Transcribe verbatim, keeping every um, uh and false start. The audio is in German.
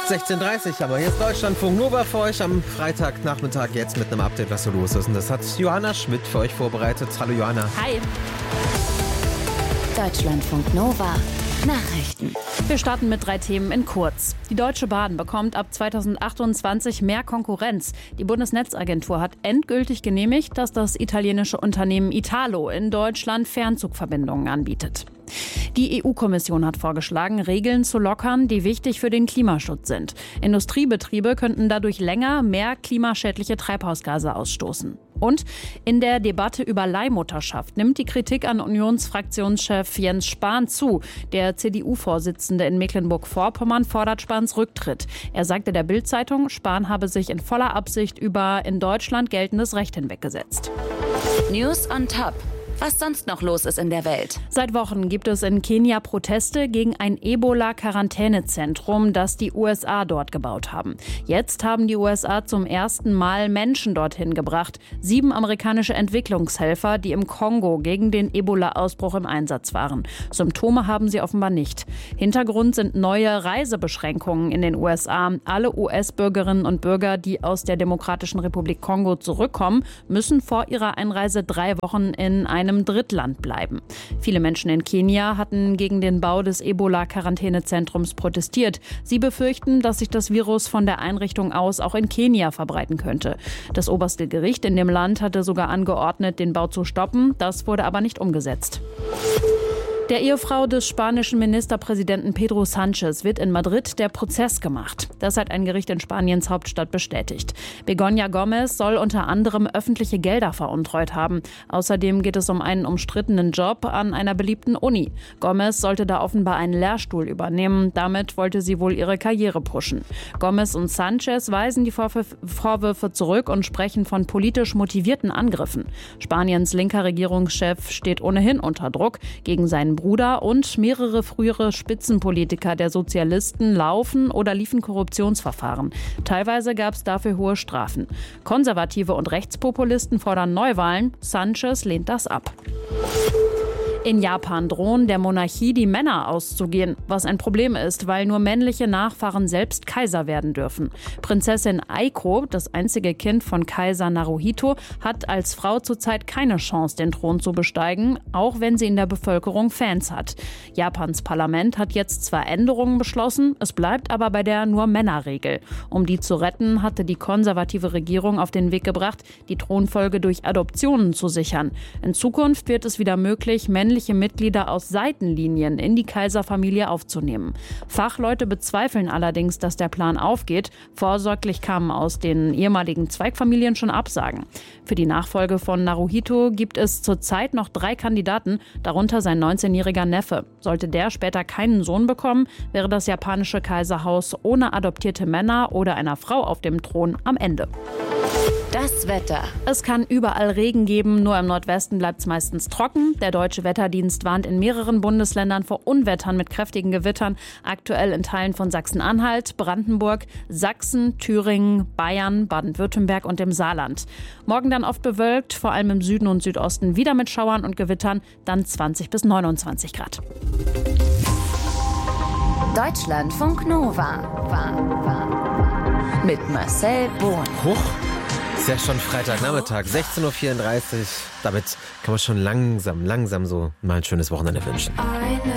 sechzehn Uhr dreißig, aber hier ist Deutschlandfunk Nova für euch am Freitagnachmittag jetzt mit einem Update, was so los ist. Und das hat Johanna Schmidt für euch vorbereitet. Hallo Johanna. Hi. Deutschlandfunk Nova. Nachrichten. Wir starten mit drei Themen in kurz. Die Deutsche Bahn bekommt ab zweitausendachtundzwanzig mehr Konkurrenz. Die Bundesnetzagentur hat endgültig genehmigt, dass das italienische Unternehmen Italo in Deutschland Fernzugverbindungen anbietet. Die E U-Kommission hat vorgeschlagen, Regeln zu lockern, die wichtig für den Klimaschutz sind. Industriebetriebe könnten dadurch länger mehr klimaschädliche Treibhausgase ausstoßen. Und in der Debatte über Leihmutterschaft nimmt die Kritik an Unionsfraktionschef Jens Spahn zu. Der C D U-Vorsitzende in Mecklenburg-Vorpommern fordert Spahns Rücktritt. Er sagte der Bild-Zeitung, Spahn habe sich in voller Absicht über in Deutschland geltendes Recht hinweggesetzt. News on Top. Was sonst noch los ist in der Welt. Seit Wochen gibt es in Kenia Proteste gegen ein Ebola-Quarantänezentrum, das die U S A dort gebaut haben. Jetzt haben die U S A zum ersten Mal Menschen dorthin gebracht. Sieben amerikanische Entwicklungshelfer, die im Kongo gegen den Ebola-Ausbruch im Einsatz waren. Symptome haben sie offenbar nicht. Hintergrund sind neue Reisebeschränkungen in den U S A. Alle U S-Bürgerinnen und Bürger, die aus der Demokratischen Republik Kongo zurückkommen, müssen vor ihrer Einreise drei Wochen in eine einem Drittland bleiben. Viele Menschen in Kenia hatten gegen den Bau des Ebola-Quarantänezentrums protestiert. Sie befürchten, dass sich das Virus von der Einrichtung aus auch in Kenia verbreiten könnte. Das oberste Gericht in dem Land hatte sogar angeordnet, den Bau zu stoppen. Das wurde aber nicht umgesetzt. Der Ehefrau des spanischen Ministerpräsidenten Pedro Sánchez wird in Madrid der Prozess gemacht. Das hat ein Gericht in Spaniens Hauptstadt bestätigt. Begoña Gómez soll unter anderem öffentliche Gelder veruntreut haben. Außerdem geht es um einen umstrittenen Job an einer beliebten Uni. Gómez sollte da offenbar einen Lehrstuhl übernehmen. Damit wollte sie wohl ihre Karriere pushen. Gómez und Sánchez weisen die Vorwürfe zurück und sprechen von politisch motivierten Angriffen. Spaniens linker Regierungschef steht ohnehin unter Druck. Gegen seinen Bruder und mehrere frühere Spitzenpolitiker der Sozialisten laufen oder liefen Korruptionsverfahren. Teilweise gab es dafür hohe Strafen. Konservative und Rechtspopulisten fordern Neuwahlen. Sánchez lehnt das ab. In Japan drohen der Monarchie die Männer auszugehen, was ein Problem ist, weil nur männliche Nachfahren selbst Kaiser werden dürfen. Prinzessin Aiko, das einzige Kind von Kaiser Naruhito, hat als Frau zurzeit keine Chance, den Thron zu besteigen, auch wenn sie in der Bevölkerung Fans hat. Japans Parlament hat jetzt zwar Änderungen beschlossen, es bleibt aber bei der Nur-Männer-Regel. Um die zu retten, hatte die konservative Regierung auf den Weg gebracht, die Thronfolge durch Adoptionen zu sichern. In Zukunft wird es wieder möglich, Männer männliche Mitglieder aus Seitenlinien in die Kaiserfamilie aufzunehmen. Fachleute bezweifeln allerdings, dass der Plan aufgeht. Vorsorglich kamen aus den ehemaligen Zweigfamilien schon Absagen. Für die Nachfolge von Naruhito gibt es zurzeit noch drei Kandidaten, darunter sein neunzehnjähriger Neffe. Sollte der später keinen Sohn bekommen, wäre das japanische Kaiserhaus ohne adoptierte Männer oder einer Frau auf dem Thron am Ende. Das Wetter. Es kann überall Regen geben, nur im Nordwesten bleibt es meistens trocken. Der Deutsche Wetterdienst warnt in mehreren Bundesländern vor Unwettern mit kräftigen Gewittern. Aktuell in Teilen von Sachsen-Anhalt, Brandenburg, Sachsen, Thüringen, Bayern, Baden-Württemberg und dem Saarland. Morgen dann oft bewölkt, vor allem im Süden und Südosten wieder mit Schauern und Gewittern, dann zwanzig bis neunundzwanzig Grad. Deutschlandfunk Nova. War, war. Mit Marcel Bohn. Hoch. Ist ja schon Freitagnachmittag, sechzehn Uhr vierunddreißig. Damit kann man schon langsam, langsam so mal ein schönes Wochenende wünschen.